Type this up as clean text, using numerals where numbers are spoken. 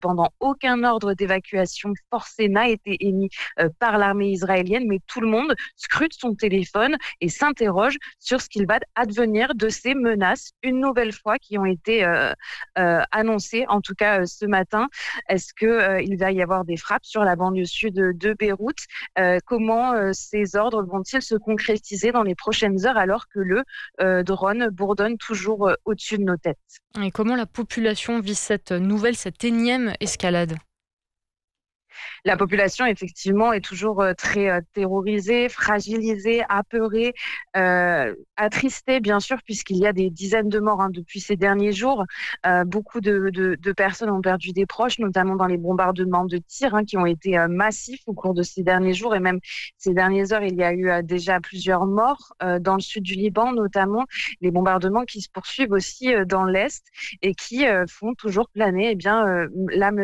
cependant, aucun ordre d'évacuation forcée n'a été émis par l'armée israélienne, mais tout le monde scrute son téléphone et s'interroge sur ce qu'il va advenir de ces menaces, une nouvelle fois, qui ont été annoncées, en tout cas ce matin. Est-ce qu'il va y avoir des frappes sur la banlieue sud de Beyrouth? Comment ces ordres vont-ils se concrétiser dans les prochaines heures, alors que le drone bourdonne toujours au-dessus de nos têtes? Et comment la population vit cette énième escalade? La population, effectivement, est toujours très terrorisée, fragilisée, apeurée, attristée, bien sûr, puisqu'il y a des dizaines de morts depuis ces derniers jours. Beaucoup de personnes ont perdu des proches, notamment dans les bombardements de tirs qui ont été massifs au cours de ces derniers jours. Et même ces dernières heures, il y a eu déjà plusieurs morts dans le sud du Liban, notamment. Les bombardements qui se poursuivent aussi dans l'Est et qui font toujours planer la menace